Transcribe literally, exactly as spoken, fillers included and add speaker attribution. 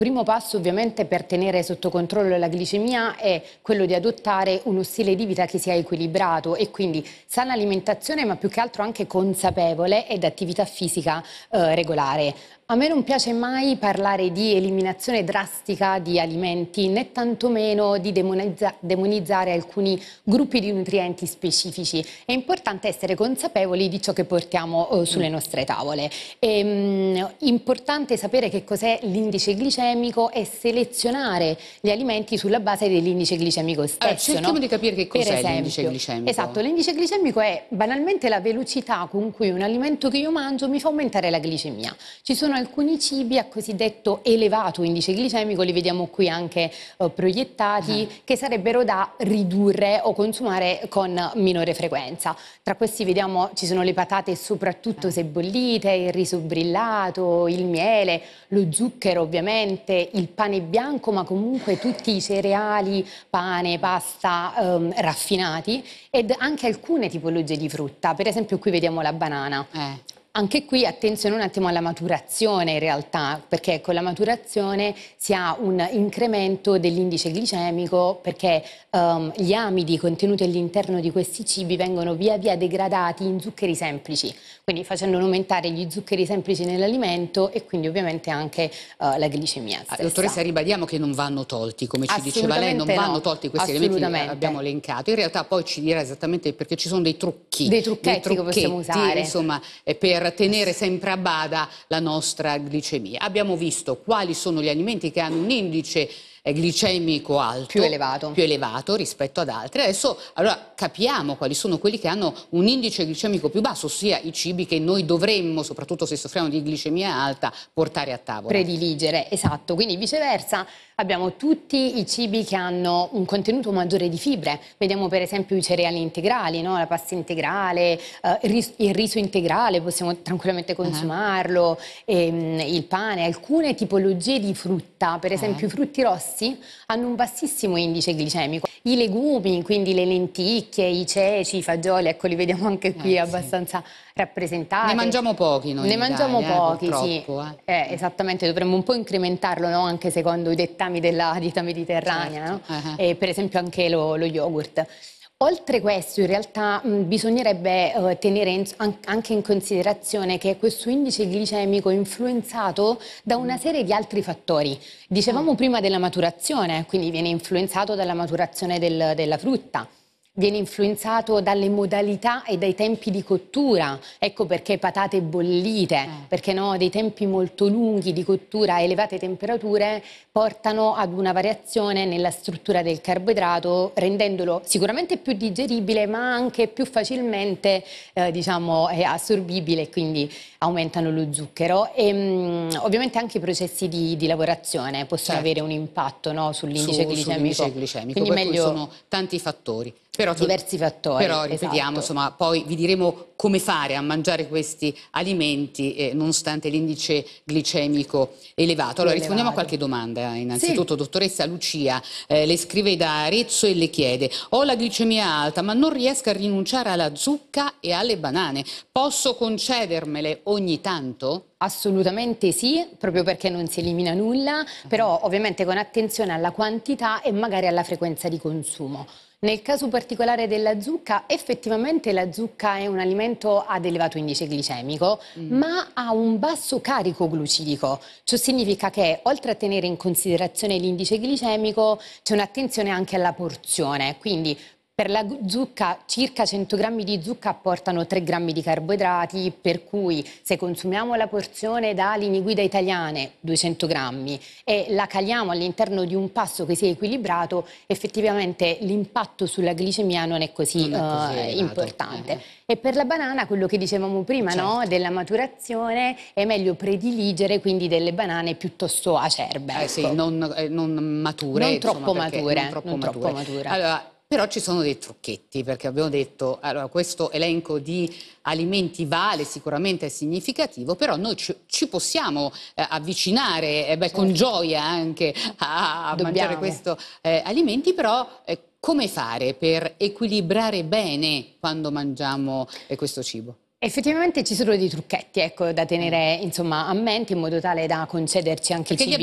Speaker 1: Primo passo ovviamente per tenere sotto controllo la glicemia è quello di adottare uno stile di vita che sia equilibrato e quindi sana alimentazione, ma più che altro anche consapevole ed attività fisica eh, regolare. A me non piace mai parlare di eliminazione drastica di alimenti, né tantomeno di demonizza- demonizzare alcuni gruppi di nutrienti specifici. È importante essere consapevoli di ciò che portiamo eh, sulle nostre tavole. È mh, importante sapere che cos'è l'indice glicemico e selezionare gli alimenti sulla base dell'indice glicemico stesso.
Speaker 2: Allora, cerchiamo
Speaker 1: no?
Speaker 2: di capire che
Speaker 1: Per
Speaker 2: cos'è l'indice
Speaker 1: esempio,
Speaker 2: glicemico.
Speaker 1: Esatto, l'indice glicemico è banalmente la velocità con cui un alimento che io mangio mi fa aumentare la glicemia. Ci sono alcuni cibi a cosiddetto elevato indice glicemico, li vediamo qui anche eh, proiettati, uh-huh. che sarebbero da ridurre o consumare con minore frequenza. Tra questi vediamo ci sono le patate soprattutto se bollite, il riso brillato, il miele, lo zucchero ovviamente, il pane bianco, ma comunque tutti i cereali, pane, pasta ehm, raffinati ed anche alcune tipologie di frutta. Per esempio qui vediamo la banana.
Speaker 2: Eh.
Speaker 1: Anche qui attenzione un attimo alla maturazione in realtà, perché con la maturazione si ha un incremento dell'indice glicemico perché um, gli amidi contenuti all'interno di questi cibi vengono via via degradati in zuccheri semplici, quindi facendo aumentare gli zuccheri semplici nell'alimento e quindi ovviamente anche uh, la glicemia stessa.
Speaker 2: Dottoressa, ribadiamo che non vanno tolti, come ci diceva lei, non vanno
Speaker 1: no,
Speaker 2: tolti questi elementi che abbiamo elencato. In realtà poi ci dirà esattamente perché ci sono dei trucchi,
Speaker 1: dei trucchetti, dei trucchetti che possiamo usare,
Speaker 2: insomma, per per tenere sempre a bada la nostra glicemia. Abbiamo visto quali sono gli alimenti che hanno un indice glicemico alto,
Speaker 1: più elevato.
Speaker 2: più elevato rispetto ad altri. Adesso allora capiamo quali sono quelli che hanno un indice glicemico più basso, ossia i cibi che noi dovremmo, soprattutto se soffriamo di glicemia alta, portare a tavola.
Speaker 1: Prediligere, esatto. Quindi viceversa abbiamo tutti i cibi che hanno un contenuto maggiore di fibre. Vediamo per esempio i cereali integrali, no? La pasta integrale, eh, il, riso, il riso integrale, possiamo tranquillamente consumarlo, uh-huh. ehm, il pane, alcune tipologie di frutta, per esempio uh-huh. i frutti rossi hanno un bassissimo indice glicemico. I legumi, quindi le lenticchie, i ceci, i fagioli, ecco li vediamo anche qui eh, abbastanza sì. rappresentati.
Speaker 2: Ne mangiamo pochi noi
Speaker 1: Ne
Speaker 2: in
Speaker 1: mangiamo
Speaker 2: Italia,
Speaker 1: pochi,
Speaker 2: eh,
Speaker 1: sì.
Speaker 2: Eh.
Speaker 1: Eh, esattamente, dovremmo un po' incrementarlo, no? Anche secondo i dettami della dieta mediterranea,
Speaker 2: certo.
Speaker 1: no?
Speaker 2: uh-huh.
Speaker 1: E per esempio anche lo, lo yogurt. Oltre questo in realtà mh, bisognerebbe eh, tenere in, an, anche in considerazione che questo indice glicemico è influenzato da una serie di altri fattori. Dicevamo prima della maturazione, quindi viene influenzato dalla maturazione del, della frutta. Viene influenzato dalle modalità e dai tempi di cottura, ecco perché patate bollite, eh. perché no, dei tempi molto lunghi di cottura a elevate temperature portano ad una variazione nella struttura del carboidrato, rendendolo sicuramente più digeribile ma anche più facilmente eh, diciamo, assorbibile e quindi aumentano lo zucchero. E, mh, ovviamente anche i processi di, di lavorazione possono certo. avere un impatto no, sull'indice
Speaker 2: Su,
Speaker 1: glicemico.
Speaker 2: Sull glicemico.
Speaker 1: Quindi
Speaker 2: per
Speaker 1: meglio...
Speaker 2: cui sono tanti fattori. Però,
Speaker 1: diversi fattori.
Speaker 2: Però ripetiamo, esatto. insomma, poi vi diremo come fare a mangiare questi alimenti eh, nonostante l'indice glicemico elevato. Allora rispondiamo a qualche domanda. Innanzitutto, sì. dottoressa Lucia, eh, le scrive da Arezzo e le chiede: ho la glicemia alta ma non riesco a rinunciare alla zucca e alle banane. Posso concedermele ogni tanto?
Speaker 1: Assolutamente sì, proprio perché non si elimina nulla, però ovviamente con attenzione alla quantità e magari alla frequenza di consumo. Nel caso particolare della zucca, effettivamente la zucca è un alimento ad elevato indice glicemico, mm. ma ha un basso carico glucidico. Ciò significa che, oltre a tenere in considerazione l'indice glicemico, c'è un'attenzione anche alla porzione. Quindi, per la zucca, circa cento grammi di zucca apportano tre grammi di carboidrati, per cui se consumiamo la porzione da linee guida italiane, duecento grammi, e la caliamo all'interno di un pasto che sia equilibrato, effettivamente l'impatto sulla glicemia non è così, non è così uh, importante. Eh. E per la banana, quello che dicevamo prima, certo. no? della maturazione, è meglio prediligere quindi delle banane piuttosto acerbe.
Speaker 2: Eh
Speaker 1: ecco.
Speaker 2: sì, non, eh, non mature.
Speaker 1: Non
Speaker 2: insomma,
Speaker 1: troppo mature.
Speaker 2: Non troppo
Speaker 1: non
Speaker 2: mature.
Speaker 1: Troppo mature.
Speaker 2: Allora, però ci sono dei trucchetti, perché abbiamo detto, allora, questo elenco di alimenti vale, sicuramente è significativo, però noi ci, ci possiamo eh, avvicinare eh, beh, certo. con gioia anche a, a mangiare questi eh, alimenti, però eh, come fare per equilibrare bene quando mangiamo eh, questo cibo?
Speaker 1: Effettivamente ci sono dei trucchetti ecco, da tenere insomma, a mente in modo tale da concederci anche i cibi